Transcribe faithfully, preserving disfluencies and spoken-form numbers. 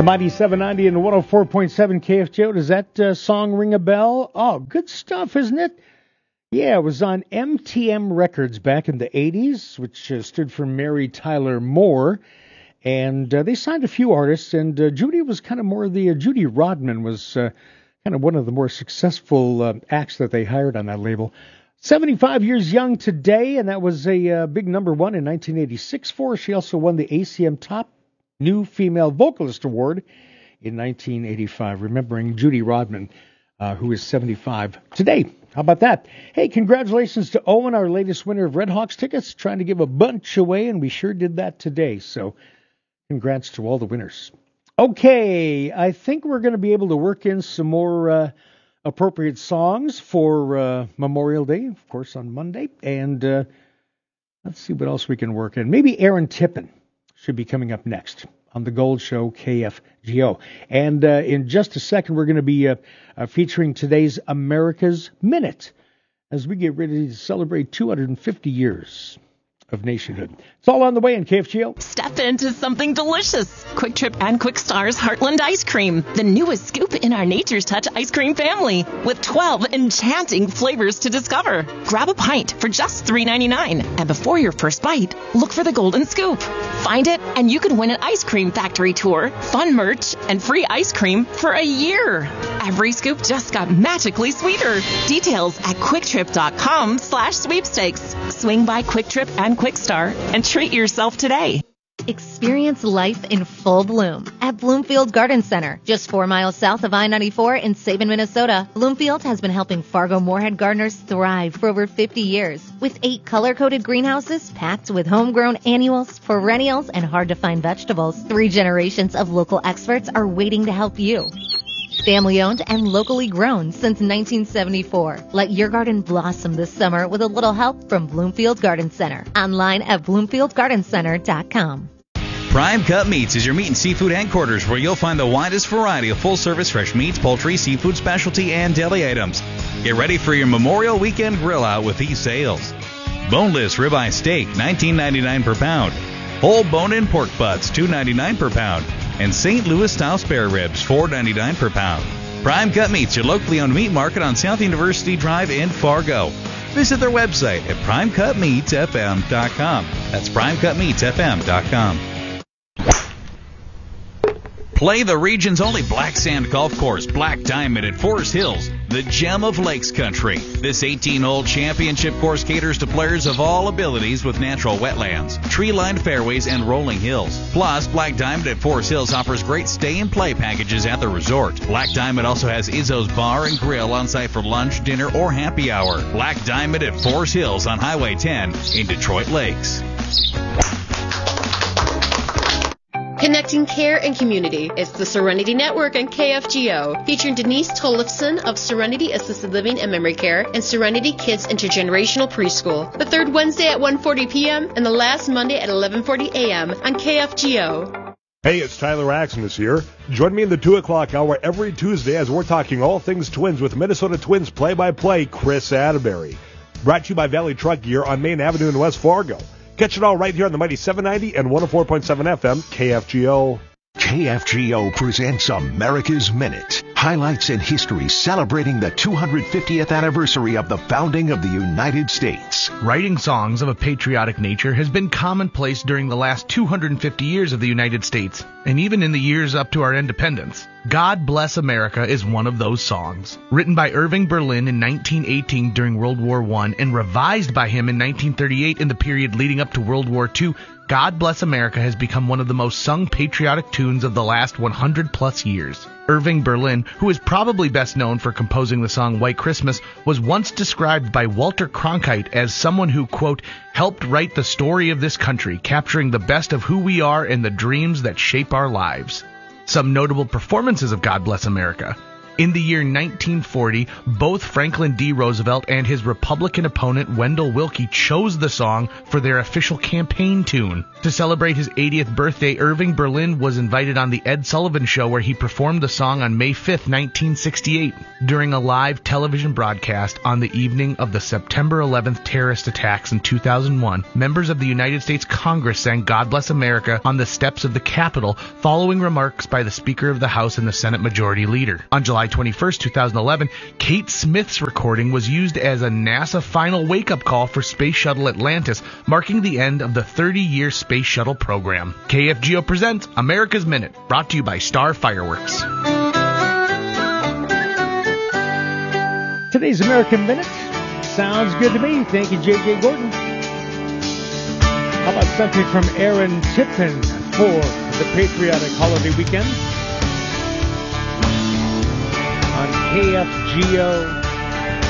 The Mighty seven ninety and one oh four point seven K F G O. Does that uh, song ring a bell? Oh, good stuff, isn't it? Yeah, it was on M T M Records back in the eighties, which uh, stood for Mary Tyler Moore. And uh, they signed a few artists, and uh, Judy was kind of more the... Uh, Judy Rodman was uh, kind of one of the more successful uh, acts that they hired on that label. seventy-five years young today, and that was a uh, big number one in nineteen eighty-six for her. She also won the A C M Top New Female Vocalist Award in nineteen eighty-five, remembering Judy Rodman, uh, who is seventy-five today. How about that? Hey, congratulations to Owen, our latest winner of Red Hawks tickets, trying to give a bunch away, and we sure did that today. So congrats to all the winners. Okay, I think we're going to be able to work in some more uh, appropriate songs for uh, Memorial Day, of course, on Monday. And uh, let's see what else we can work in. Maybe Aaron Tippin should be coming up next on the Gold Show K F G O. And uh, in just a second, we're going to be uh, uh, featuring today's America's Minute as we get ready to celebrate two hundred fifty years of nationhood. It's all on the way in K F G O. Step into something delicious. Quick Trip and Quick Star's Heartland Ice Cream, the newest scoop in our Nature's Touch ice cream family, with twelve enchanting flavors to discover. Grab a pint for just three ninety-nine, and before your first bite, look for the golden scoop. Find it, and you can win an ice cream factory tour, fun merch, and free ice cream for a year. Every scoop just got magically sweeter. Details at quicktrip.com slash sweepstakes. Swing by Quick Trip and Quick Star and treat yourself today. Experience life in full bloom at Bloomfield Garden Center, just four miles south of I ninety-four in Sabin, Minnesota. Bloomfield has been helping Fargo-Moorhead gardeners thrive for over fifty years, with eight color-coded greenhouses packed with homegrown annuals, perennials, and hard-to-find vegetables. Three generations of local experts are waiting to help you. Family-owned and locally grown since nineteen seventy-four. Let your garden blossom this summer with a little help from Bloomfield Garden Center. Online at bloomfield garden center dot com. Prime Cut Meats is your meat and seafood headquarters, where you'll find the widest variety of full-service fresh meats, poultry, seafood, specialty, and deli items. Get ready for your Memorial Weekend grill out with these sales. Boneless ribeye steak, nineteen ninety-nine per pound. Whole bone-in pork butts, two ninety-nine per pound. And Saint Louis-style spare ribs, four ninety-nine per pound. Prime Cut Meats, your locally owned meat market on South University Drive in Fargo. Visit their website at prime cut meats f m dot com. That's prime cut meats f m dot com. Play the region's only black sand golf course, Black Diamond at Forest Hills, the gem of Lakes Country. This eighteen-hole championship course caters to players of all abilities with natural wetlands, tree-lined fairways, and rolling hills. Plus, Black Diamond at Forest Hills offers great stay and play packages at the resort. Black Diamond also has Izzo's Bar and Grill on site for lunch, dinner, or happy hour. Black Diamond at Forest Hills on Highway ten in Detroit Lakes. Connecting care and community. It's the Serenity Network and K F G O, featuring Denise Tollefson of Serenity Assisted Living and Memory Care and Serenity Kids Intergenerational Preschool. The third Wednesday at one forty p.m. and the last Monday at eleven forty a.m. on K F G O. Hey, it's Tyler Axon here. Join me in the two o'clock hour every Tuesday as we're talking all things Twins with Minnesota Twins play-by-play Chris Atterbury. Brought to you by Valley Truck Gear on Main Avenue in West Fargo. Catch it all right here on the Mighty seven ninety and one oh four point seven F M, K F G O. K F G O presents America's Minute. Highlights in history celebrating the two hundred fiftieth anniversary of the founding of the United States. Writing songs of a patriotic nature has been commonplace during the last two hundred fifty years of the United States, and even in the years up to our independence. God Bless America is one of those songs. Written by Irving Berlin in nineteen eighteen during World War One and revised by him in nineteen thirty-eight in the period leading up to World War Two, God Bless America has become one of the most sung patriotic tunes of the last one hundred plus years. Irving Berlin, who is probably best known for composing the song White Christmas, was once described by Walter Cronkite as someone who, quote, helped write the story of this country, capturing the best of who we are and the dreams that shape our lives. Some notable performances of God Bless America. In the year nineteen forty, both Franklin D. Roosevelt and his Republican opponent Wendell Willkie chose the song for their official campaign tune. To celebrate his eightieth birthday, Irving Berlin was invited on the Ed Sullivan Show, where he performed the song on May fifth, nineteen sixty-eight, during a live television broadcast on the evening of the September eleventh terrorist attacks in two thousand one. Members of the United States Congress sang God Bless America on the steps of the Capitol, following remarks by the Speaker of the House and the Senate Majority Leader. On July twenty-first, two thousand eleven, Kate Smith's recording was used as a NASA final wake-up call for Space Shuttle Atlantis, marking the end of the thirty-year Space Shuttle program. K F G O presents America's Minute, brought to you by Star Fireworks. Today's American Minute sounds good to me. Thank you, J J Gordon. How about something from Aaron Tipton for the patriotic holiday weekend on K F G O